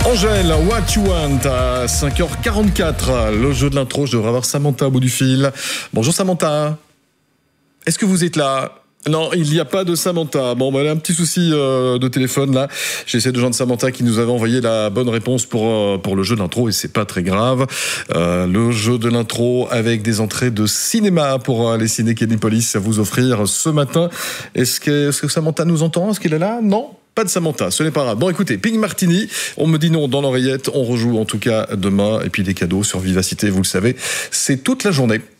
Angèle, What You Want à 5h44. Le jeu de l'intro, je devrais avoir Samantha au bout du fil. Bonjour Samantha. Est-ce que vous êtes là ? Non, il n'y a pas de Samantha. Bon, elle a un petit souci de téléphone là. J'essaie de joindre Samantha qui nous avait envoyé la bonne réponse pour le jeu de l'intro et c'est pas très grave. Le jeu de l'intro avec des entrées de cinéma pour les ciné Kinépolis à vous offrir ce matin. Est-ce que Samantha nous entend ? Est-ce qu'elle est là ? Non ? Pas de Samantha, ce n'est pas grave. Bon, écoutez, Ping Martini, on me dit non dans l'oreillette, on rejoue en tout cas demain, et puis des cadeaux sur Vivacité, vous le savez, c'est toute la journée.